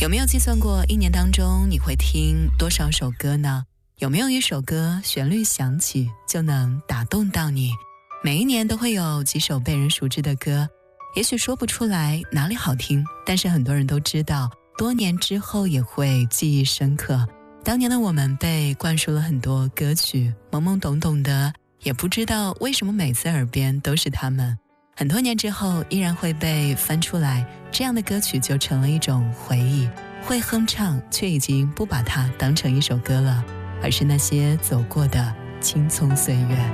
有没有计算过一年当中你会听多少首歌呢？有没有一首歌旋律响起就能打动到你？每一年都会有几首被人熟知的歌，也许说不出来哪里好听，但是很多人都知道，多年之后也会记忆深刻。当年的我们被灌输了很多歌曲，懵懵懂懂的，也不知道为什么每次耳边都是他们。很多年之后依然会被翻出来，这样的歌曲就成了一种回忆，会哼唱却已经不把它当成一首歌了，而是那些走过的青葱岁月。